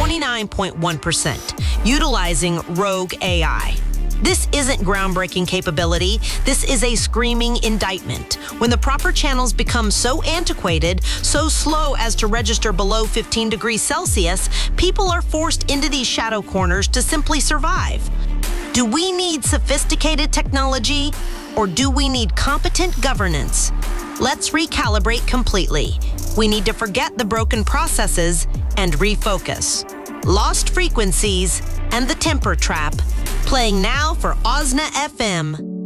29.1%, utilizing Rogue AI. This isn't groundbreaking capability. This is a screaming indictment. When the proper channels become so antiquated, so slow as to register below 15 degrees Celsius, people are forced into these shadow corners to simply survive. Do we need sophisticated technology, or do we need competent governance? Let's recalibrate completely. We need to forget the broken processes and refocus. Lost Frequencies and The Temper Trap, playing now for OZNA FM.